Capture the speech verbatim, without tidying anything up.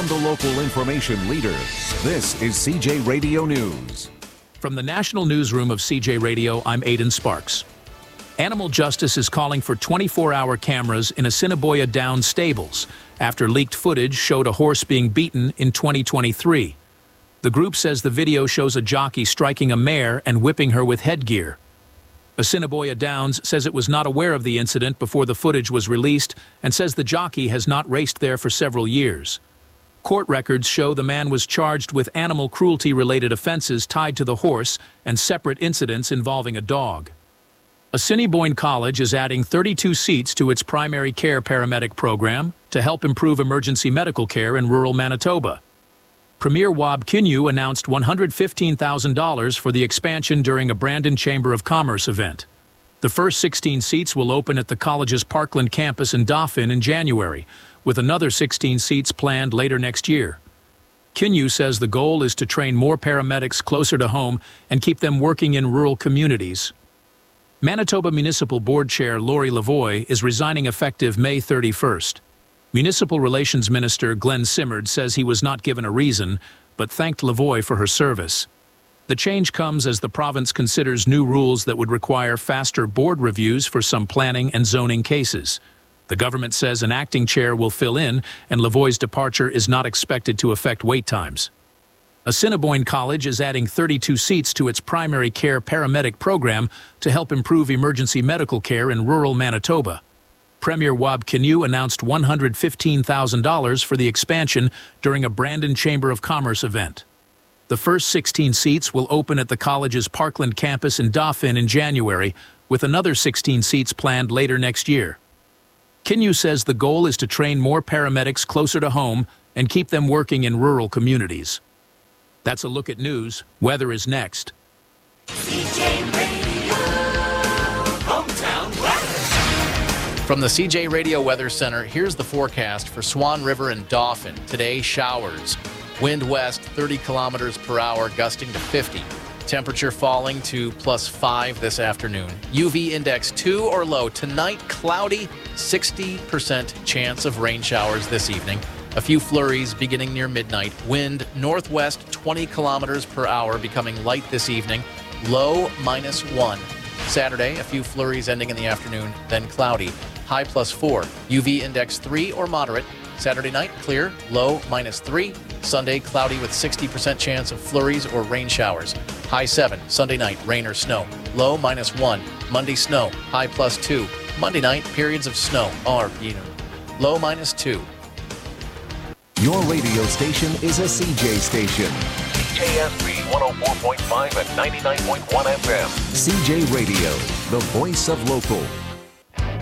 and the local information leader. This is C J Radio News. From the National Newsroom of C J Radio, I'm Aidan Sparks. Animal Justice is calling for twenty-four hour cameras in Assiniboia Downs stables after leaked footage showed a horse being beaten in twenty twenty-three. The group says the video shows a jockey striking a mare and whipping her with headgear. Assiniboia Downs says it was not aware of the incident before the footage was released and says the jockey has not raced there for several years. Court records show the man was charged with animal cruelty-related offenses tied to the horse and separate incidents involving a dog. Assiniboine College is adding thirty-two seats to its primary care paramedic program to help improve emergency medical care in rural Manitoba. Premier Wab Kinew announced one hundred fifteen thousand dollars for the expansion during a Brandon Chamber of Commerce event. The first sixteen seats will open at the college's Parkland campus in Dauphin in January, with another sixteen seats planned later next year. Kinew says the goal is to train more paramedics closer to home and keep them working in rural communities. Manitoba Municipal Board Chair Lori Lavoie is resigning effective May thirty-first. Municipal Relations Minister Glenn Simard says he was not given a reason, but thanked Lavoie for her service. The change comes as the province considers new rules that would require faster board reviews for some planning and zoning cases. The government says an acting chair will fill in, and Lavoie's departure is not expected to affect wait times. Assiniboine College is adding thirty-two seats to its primary care paramedic program to help improve emergency medical care in rural Manitoba. Premier Wab Kinew announced one hundred fifteen thousand dollars for the expansion during a Brandon Chamber of Commerce event. The first sixteen seats will open at the college's Parkland campus in Dauphin in January, with another sixteen seats planned later next year. Kinew says the goal is to train more paramedics closer to home and keep them working in rural communities. That's a look at news. Weather is next. C J Radio, hometown weather. From the C J Radio Weather Center, here's the forecast for Swan River and Dauphin. Today, showers. Wind west, thirty kilometers per hour, gusting to fifty. Temperature falling to plus five this afternoon. U V index two or low. Tonight, cloudy, sixty percent chance of rain showers this evening. A few flurries beginning near midnight. Wind northwest, twenty kilometers per hour, becoming light this evening. Low minus one. Saturday, a few flurries ending in the afternoon, then cloudy. High plus four. U V index three or moderate. Saturday night, clear. Low minus three. Sunday, cloudy with sixty percent chance of flurries or rain showers. High seven. Sunday night, rain or snow. Low minus one. Monday, snow. High plus two. Monday night, periods of snow. Or, you know, low minus two. Your radio station is a C J station. K S B one oh four point five and ninety-nine point one F M. C J Radio, the voice of local.